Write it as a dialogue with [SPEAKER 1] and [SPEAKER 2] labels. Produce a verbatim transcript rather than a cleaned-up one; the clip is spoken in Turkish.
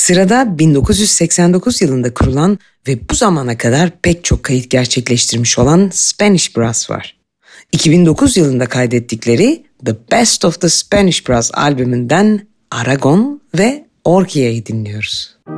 [SPEAKER 1] Sırada bin dokuz yüz seksen dokuz yılında kurulan ve bu zamana kadar pek çok kayıt gerçekleştirmiş olan Spanish Brass var. iki bin dokuz yılında kaydettikleri The Best of the Spanish Brass albümünden Aragon ve Orkia'yı dinliyoruz.